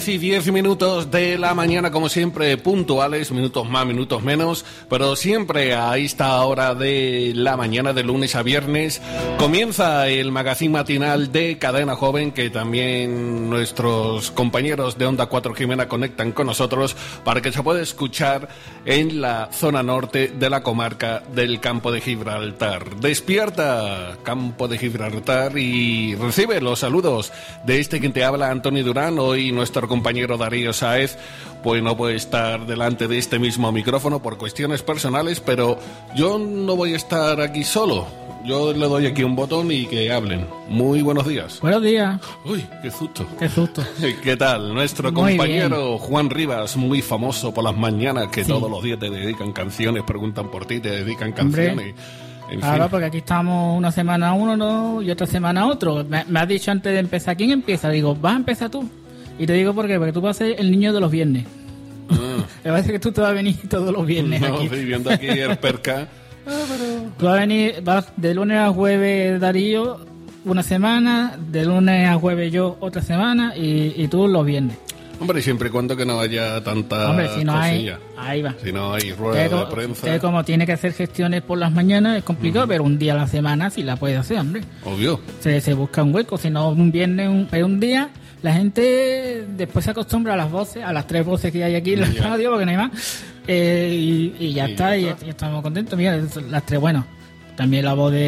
Y 10 minutos de la mañana, como siempre, puntuales, minutos más, minutos menos, pero siempre a esta hora de la mañana, de lunes a viernes, comienza el magazín matinal de Cadena Joven, que también nuestros compañeros de Onda 4 Jimena conectan con nosotros para que se pueda escuchar en la zona norte de la comarca del Campo de Gibraltar. Despierta, Campo de Gibraltar, y recibe los saludos de este quien te habla, Antonio Durán. Hoy nuestro compañero Darío Sáez pues no puede estar delante de este mismo micrófono por cuestiones personales, pero yo no voy a estar aquí solo. Yo le doy aquí un botón y que hablen. Muy buenos días. Buenos días. Uy, qué susto. Qué susto. ¿Qué tal? Nuestro muy compañero bien. Juan Rivas, muy famoso por las mañanas, que Sí. todos los días te dedican canciones, preguntan por ti, te dedican canciones. Hombre. En Claro, fin. porque aquí estamos una semana uno ¿no? y otra semana otro. Me has dicho antes de empezar, ¿quién empieza? Digo, vas a empezar tú. Y te digo por qué, porque tú vas a ser el niño de los viernes. Ah. Me parece que tú te vas a venir todos los viernes No, aquí. estoy viendo aquí el perca. Tú vas a venir, vas de lunes a jueves Darío una semana, de lunes a jueves yo otra semana y tú los viernes. Hombre, siempre y cuando que no haya tanta Hombre, si no cosilla. hay, ahí va. Si no hay rueda de prensa. Usted como tiene que hacer gestiones por las mañanas es complicado, pero un día a la semana sí la puede hacer, hombre. Obvio. Se busca un hueco, si no un viernes, pero un día la gente después se acostumbra a las voces, a las 3 voces que hay aquí en la Ya. radio, porque no hay más, y ya Y está, ya y está. ya estamos contentos. Mira, las 3, bueno, también la voz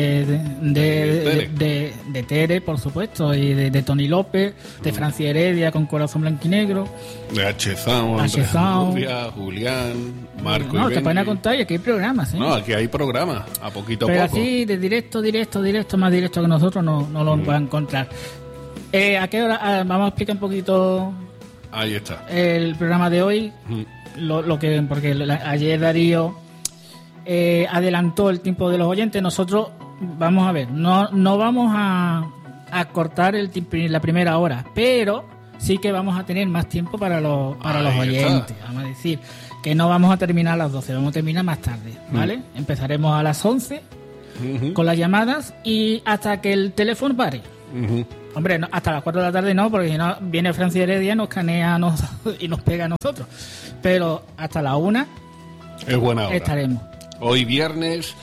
de Tere, por supuesto, y de Tony López, de Francia Heredia con Corazón Blanquinegro. De H-Sound, Andrés H-Sound. Rubia, Julián, Marco No, y te ponen a Benji. contar y aquí hay programas, ¿eh? No, aquí hay programas, a poquito a Pero poco. así, de directo, más directo que nosotros, no lo van a encontrar. ¿A qué hora? Vamos a explicar un poquito Ahí está. el programa de hoy. Lo que porque ayer Darío adelantó el tiempo de los oyentes. Nosotros vamos a ver, no vamos a cortar el tiempo, la primera hora, pero sí que vamos a tener más tiempo para los Ahí oyentes. está. Vamos a decir que no vamos a terminar a las 12, vamos a terminar más tarde, ¿vale? Empezaremos a las 11 con las llamadas y hasta que el teléfono pare. Hombre, no, hasta las 4 de la tarde no, porque si no viene Francia Heredia, nos canea y nos pega a nosotros. Pero hasta la 1 Es buena hora. estaremos. Hoy viernes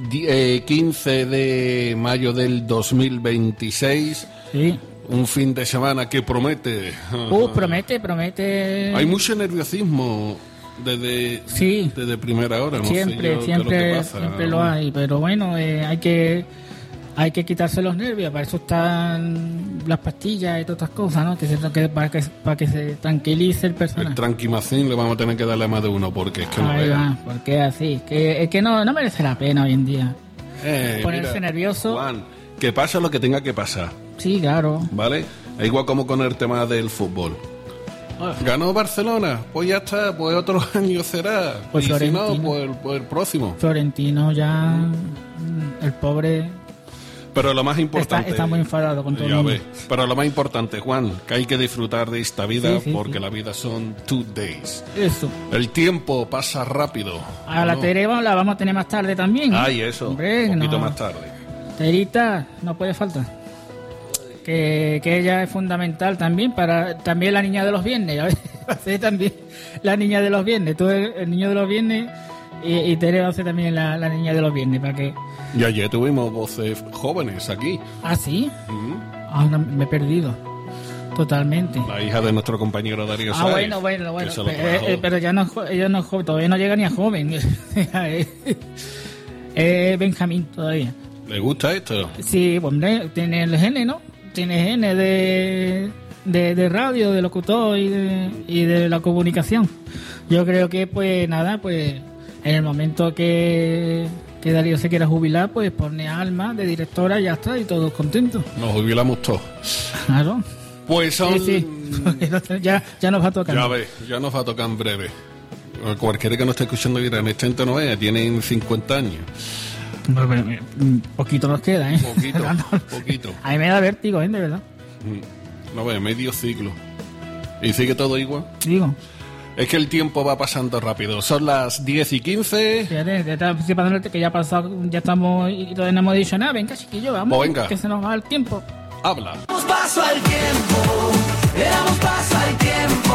15 de mayo del 2026. Sí. Un fin de semana que promete. Promete. Hay mucho nerviosismo desde Sí. primera hora. No sé yo qué es lo que Siempre pasa. lo hay. Pero bueno, hay que quitarse los nervios. Para eso están las pastillas y todas estas cosas, ¿no? Para que se tranquilice el El personal. tranquimacín le vamos a tener que darle a más de uno porque es que no Ahí vea. va, porque es así. Es que no merece la pena hoy en día. Ponerse Mira, nervioso. Juan, que pase lo que tenga que pasar, Sí, claro. ¿vale? Es igual como con el tema del fútbol. Ganó Barcelona, pues ya está, pues otro año será. Pues y si no, Florentino. pues el próximo. Florentino ya, el pobre, Pero lo más importante... está muy enfadado con todo el Ya mundo. ves. Pero lo más importante, Juan, que hay que disfrutar de esta vida Sí, porque sí. la vida son 2 days. Eso. El tiempo pasa rápido. A la ¿no? Tere la vamos a tener más tarde también. ¿eh? Ay, eso, Hombre, un poquito no. más tarde. Terita, no puede faltar. Que ella es fundamental también también la niña de los viernes. Va a ser también la niña de los viernes. Tú eres el niño de los viernes y Tere va a ser también la niña de los viernes. ¿Para qué? Y ayer tuvimos voces jóvenes aquí. ¿Ah, sí? Ujú. No, me he perdido. Totalmente. La hija de nuestro compañero Darío Ah, Sáez, bueno. que se lo trajo. Pero ya no, ella no es joven, todavía no llega ni a joven. Es Benjamín todavía. ¿Le gusta esto? Sí, hombre, tiene el gene, ¿no? Tiene gene de radio, de locutor y de la comunicación. Yo creo que, pues nada, pues en el momento que Darío se quiera jubilar, pues pone a Alma de directora y ya está, y todos contentos. Nos jubilamos todos. Claro. Pues son... Sí. Ya nos va a tocar. Ya ves, ya nos va a tocar en breve. Cualquiera que no esté escuchando dirá, en este no es, tienen 50 años. Bueno, poquito nos queda, ¿eh? Poquito. A mí me da vértigo, ¿eh? De verdad. No ves, medio siglo. ¿Y sigue todo igual? Digo. Es que el tiempo va pasando rápido. Son las 10:15. Fíjate, te está anticipando que ya ha pasado, ya estamos y todavía no hemos dicho nada. Venga, chiquillo, vamos. Pues venga. Que se nos va el tiempo. Habla. Damos paso al tiempo, le damos paso al tiempo.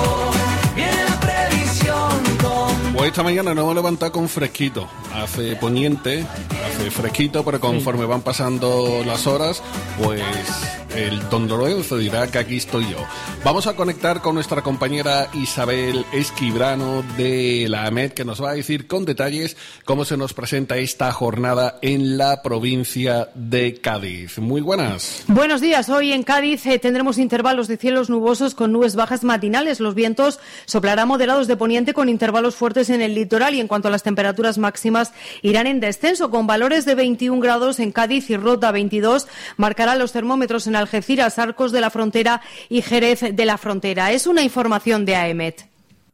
esta mañana nos hemos levantado con fresquito. Hace poniente, hace fresquito, pero conforme van pasando las horas, pues el don Lorenzo dirá que aquí estoy yo. Vamos a conectar con nuestra compañera Isabel Esquibrano de la AMET, que nos va a decir con detalles cómo se nos presenta esta jornada en la provincia de Cádiz. Muy buenas. Buenos días. Hoy en Cádiz tendremos intervalos de cielos nubosos con nubes bajas matinales. Los vientos soplarán moderados de poniente con intervalos fuertes en el litoral, y en cuanto a las temperaturas máximas irán en descenso con valores de 21 grados en Cádiz y Rota 22. Marcarán los termómetros en Algeciras, Arcos de la Frontera y Jerez de la Frontera. Es una información de AEMET.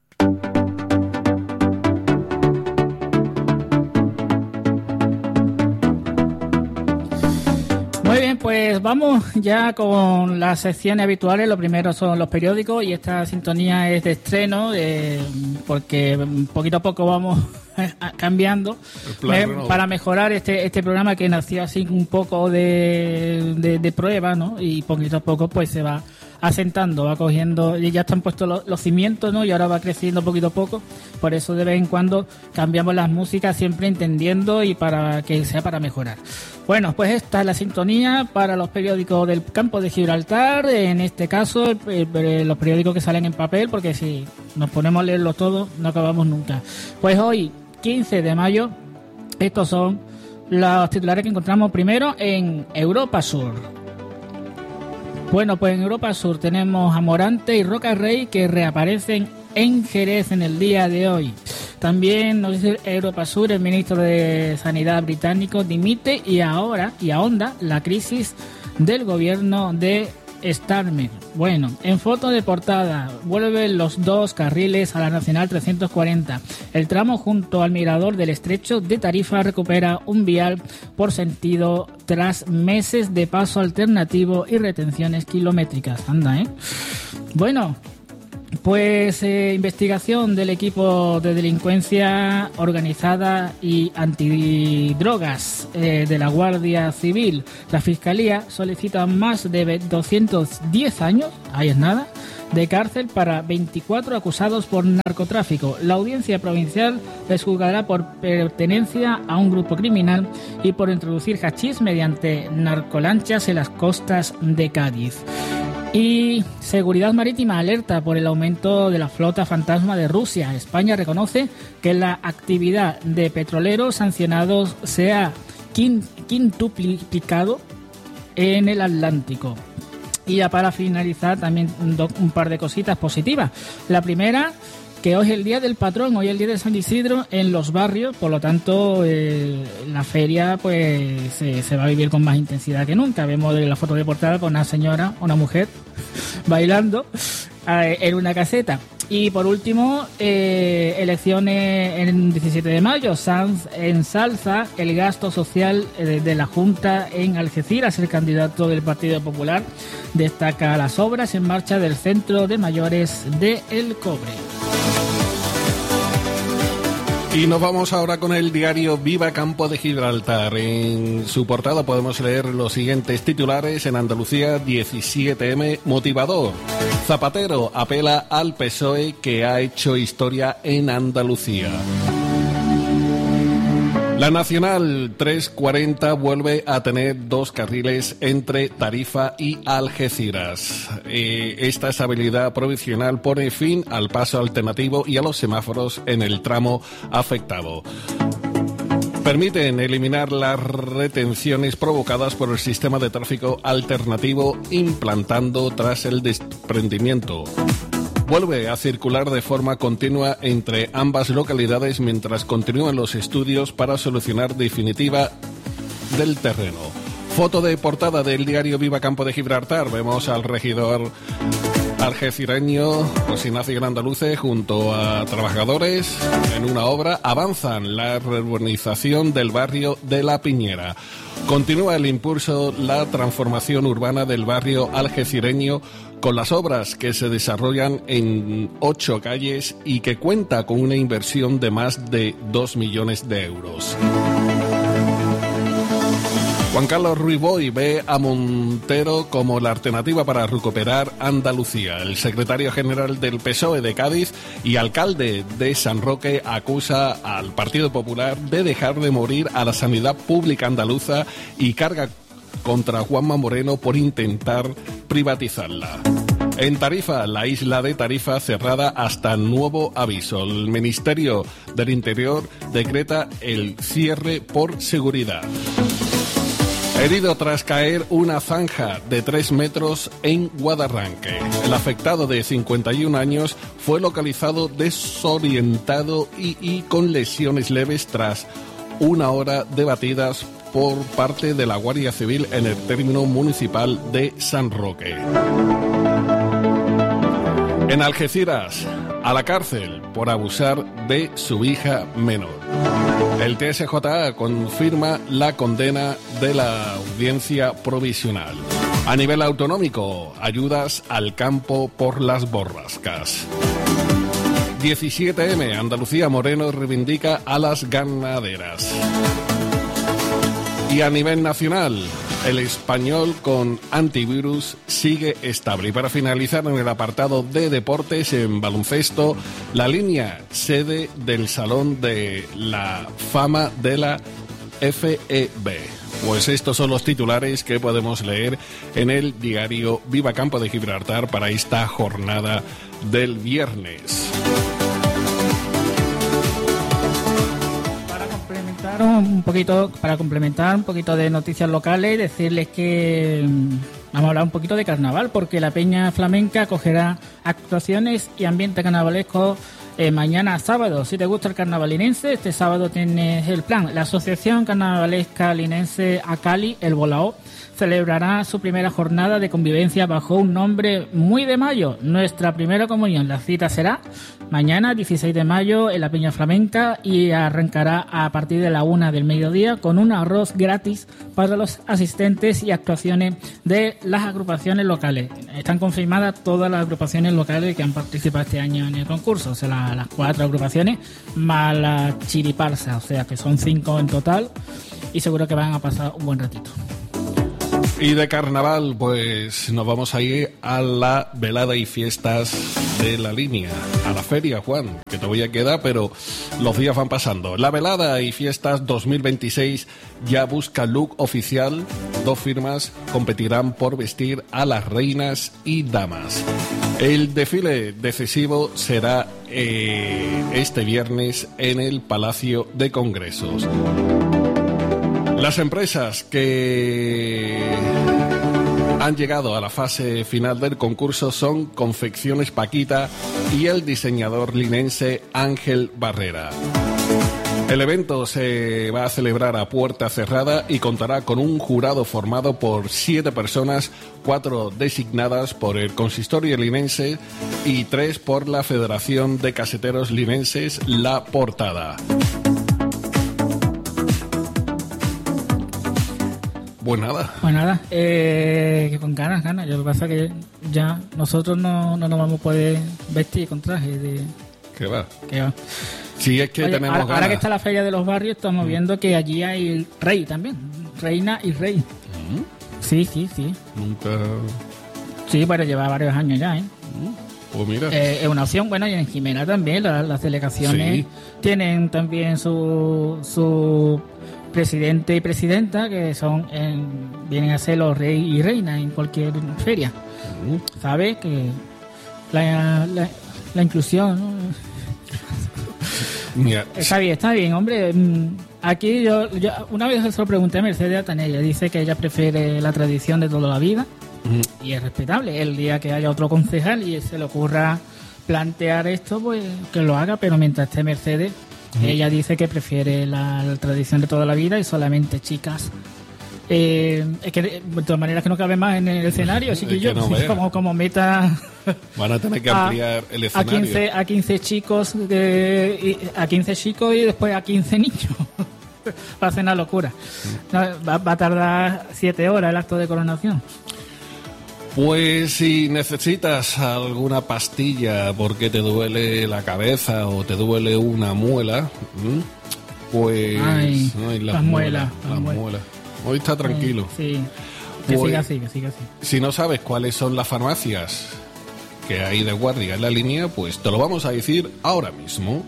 Muy bien, pues vamos ya con las secciones habituales. Lo primero son los periódicos y esta sintonía es de estreno porque poquito a poco vamos cambiando para mejorar este programa que nació así un poco de prueba, ¿no? Y poquito a poco pues se va asentando, va cogiendo, y ya están puestos los cimientos, ¿no? Y ahora va creciendo poquito a poco. Por eso de vez en cuando cambiamos las músicas, siempre entendiendo y para que sea para mejorar. Bueno, pues esta es la sintonía para los periódicos del Campo de Gibraltar. En este caso, los periódicos que salen en papel, porque si nos ponemos a leerlos todos, no acabamos nunca. Pues hoy, 15 de mayo, estos son los titulares que encontramos primero en Europa Sur. Bueno, pues en Europa Sur tenemos a Morante y Roca Rey que reaparecen en Jerez en el día de hoy. También nos dice Europa Sur, el ministro de Sanidad británico dimite y ahonda la crisis del gobierno de Starmer. Bueno, en foto de portada vuelven los dos carriles a la Nacional 340. El tramo junto al mirador del Estrecho de Tarifa recupera un vial por sentido tras meses de paso alternativo y retenciones kilométricas. Anda, Bueno, pues investigación del equipo de delincuencia organizada y antidrogas de la Guardia Civil. La Fiscalía solicita más de 210 años, ahí es nada, de cárcel para 24 acusados por narcotráfico. La audiencia provincial les juzgará por pertenencia a un grupo criminal y por introducir hachís mediante narcolanchas en las costas de Cádiz. Y Seguridad Marítima alerta por el aumento de la flota fantasma de Rusia. España reconoce que la actividad de petroleros sancionados se ha quintuplicado en el Atlántico. Y ya para finalizar también un par de cositas positivas. La primera, que hoy es el día del patrón, hoy es el día de San Isidro en los barrios, por lo tanto la feria pues se va a vivir con más intensidad que nunca. Vemos la foto de portada con una señora, una mujer bailando en una caseta. Y por último, elecciones en 17 de mayo. Sanz ensalza el gasto social de la Junta en Algeciras. El candidato del Partido Popular destaca las obras en marcha del Centro de Mayores de El Cobre. Y nos vamos ahora con el diario Viva Campo de Gibraltar. En su portada podemos leer los siguientes titulares. En Andalucía, 17M motivador. Zapatero apela al PSOE que ha hecho historia en Andalucía. La Nacional 340 vuelve a tener dos carriles entre Tarifa y Algeciras. Esta estabilidad provisional pone fin al paso alternativo y a los semáforos en el tramo afectado. Permiten eliminar las retenciones provocadas por el sistema de tráfico alternativo implantando tras el desprendimiento. Vuelve a circular de forma continua entre ambas localidades mientras continúan los estudios para solucionar definitiva del terreno. Foto de portada del diario Viva Campo de Gibraltar. Vemos al regidor algecireño José Ignacio Grandaluce junto a trabajadores en una obra. Avanzan la reurbanización del barrio de La Piñera. Continúa el impulso, la transformación urbana del barrio algecireño con las obras que se desarrollan en 8 calles y que cuenta con una inversión de más de 2 millones de euros. Juan Carlos Ruiz Boix ve a Montero como la alternativa para recuperar Andalucía. El secretario general del PSOE de Cádiz y alcalde de San Roque acusa al Partido Popular de dejar de morir a la sanidad pública andaluza y carga contra Juanma Moreno por intentar privatizarla. En Tarifa, la isla de Tarifa cerrada hasta nuevo aviso. El Ministerio del Interior decreta el cierre por seguridad. Herido tras caer una zanja de 3 metros en Guadarranque. El afectado de 51 años fue localizado desorientado y con lesiones leves tras una hora de batidas por parte de la Guardia Civil en el término municipal de San Roque. En Algeciras, a la cárcel por abusar de su hija menor. El TSJA confirma la condena de la audiencia provisional. A nivel autonómico, ayudas al campo por las borrascas. 17M, Andalucía Moreno reivindica a las ganaderas. Y a nivel nacional, el Español con antivirus sigue estable. Y para finalizar, en el apartado de deportes, en baloncesto, la línea sede del Salón de la Fama de la FEB. Pues estos son los titulares que podemos leer en el diario Viva Campo de Gibraltar para esta jornada del viernes. Para complementar un poquito de noticias locales, decirles que vamos a hablar un poquito de carnaval, porque la Peña Flamenca acogerá actuaciones y ambiente carnavalesco mañana sábado. Si te gusta el carnaval linense, este sábado tienes el plan. La Asociación Carnavalesca Linense Acali, el Bolao, celebrará su primera jornada de convivencia bajo un nombre muy de mayo, Nuestra Primera Comunión. La cita será mañana, 16 de mayo, en la Peña Flamenca, y arrancará a partir de la 1 del mediodía con un arroz gratis para los asistentes y actuaciones de las agrupaciones locales. Están confirmadas todas las agrupaciones locales que han participado este año en el concurso, o sea, las 4 agrupaciones más la chiriparsa, o sea que son 5 en total, y seguro que van a pasar un buen ratito. Y de carnaval, pues nos vamos a ir a la velada y fiestas de la línea, a la feria, Juan, que todavía queda, pero los días van pasando. La velada y fiestas 2026 ya busca look oficial. 2 firmas competirán por vestir a las reinas y damas. El desfile decisivo será este viernes en el Palacio de Congresos. Las empresas que han llegado a la fase final del concurso son Confecciones Paquita y el diseñador linense Ángel Barrera. El evento se va a celebrar a puerta cerrada y contará con un jurado formado por 7 personas, 4 designadas por el Consistorio Linense y 3 por la Federación de Caseteros Linenses La Portada. Pues nada, que con ganas. Lo que pasa es que ya nosotros no nos vamos a poder vestir con traje de... ¿Qué va? Sí, es que tenemos ganas. Ahora que está la Feria de los Barrios, estamos viendo que allí hay rey también, reina y rey. Sí. Nunca... Sí, pero lleva varios años ya, ¿eh? Pues mira. Es una opción. Bueno, y en Jimena también, las delegaciones tienen también su presidente y presidenta, que vienen a ser los rey y reina en cualquier feria. ¿Sabes? Que la inclusión, ¿no? Mira, está bien, hombre. Aquí yo una vez se lo pregunté a Mercedes Atanella, dice que ella prefiere la tradición de toda la vida, y es respetable. El día que haya otro concejal y se le ocurra plantear esto, pues que lo haga, pero mientras esté Mercedes, ella dice que prefiere la tradición de toda la vida y solamente chicas. Es que de todas maneras que no cabe más en el escenario, así que yo como meta van a tener que ampliar el escenario a 15 chicos a 15 chicos y después a 15 niños. Va a ser una locura. Va a tardar 7 horas el acto de coronación. Pues si necesitas alguna pastilla porque te duele la cabeza o te duele una muela, pues las muelas. Hoy está tranquilo. Sí, que Pues, siga así, que siga así. Si no sabes cuáles son las farmacias que hay de guardia en la línea, pues te lo vamos a decir ahora mismo.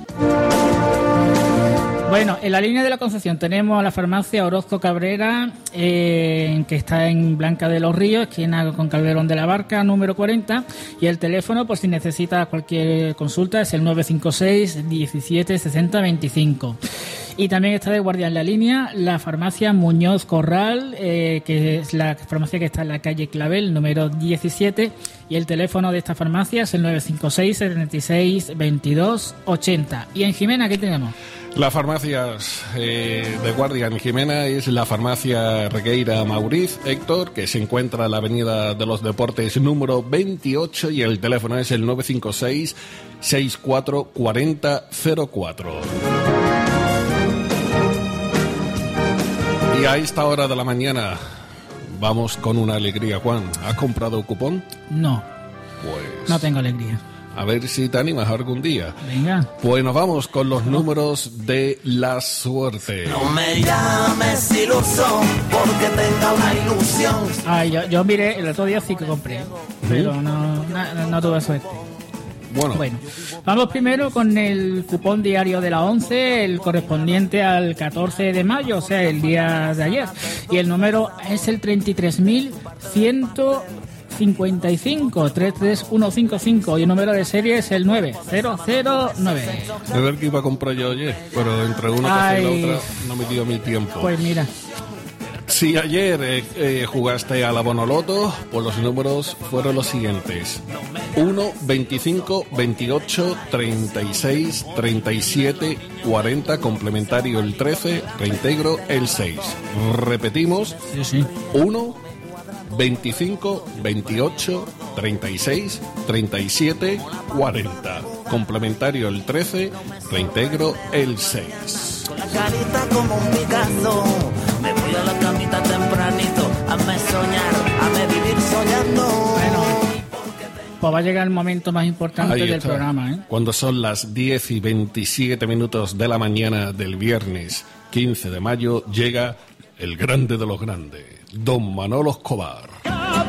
Bueno, en la línea de la Concepción tenemos a la farmacia Orozco Cabrera, que está en Blanca de los Ríos, esquina con Calderón de la Barca, número 40, y el teléfono, por si necesita cualquier consulta, es el 956 17 60 25. Y también está de guardia en la línea la farmacia Muñoz Corral, que es la farmacia que está en la calle Clavel, número 17, y el teléfono de esta farmacia es el 956 76 22 80. Y en Jimena, ¿qué tenemos? Las farmacias de guardia en Jimena es la farmacia Regueira Mauriz Héctor, que se encuentra en la avenida de los Deportes número 28, y el teléfono es el 956 64 40 04. Y a esta hora de la mañana vamos con una alegría. Juan, ¿has comprado cupón? No, Pues no tengo alegría. a ver si te animas algún día. Venga. Pues nos vamos con los números de la suerte. No me llames iluso porque tenga una ilusión. Ay, yo miré, el otro día sí que compré, pero no tuve suerte. Bueno, Bueno, vamos primero con el cupón diario de la 11, el correspondiente al 14 de mayo, o sea, el día de ayer. Y el número es el 33.155, 33155, y el número de serie es el 9009. a ver qué iba a comprar yo ayer, pero entre una cosa y la Ay. otra no me dio mi tiempo. Pues mira, Si ayer jugaste a la Bonoloto, pues los números fueron los siguientes: 1, 25, 28, 36, 37, 40, complementario el 13, reintegro el 6. Repetimos: sí. 1, 25, 28, 36, 37, 40. Complementario el 13, reintegro el 6. Con la carita como un Picasso. Me voy a la camita tempranito. Hazme soñar, hazme vivir soñando. Bueno, pues va a llegar el momento más importante Ahí del está. programa, ¿eh? Cuando son las 10 y 27 minutos de la mañana del viernes 15 de mayo, llega el grande de los grandes, don Manolo Escobar.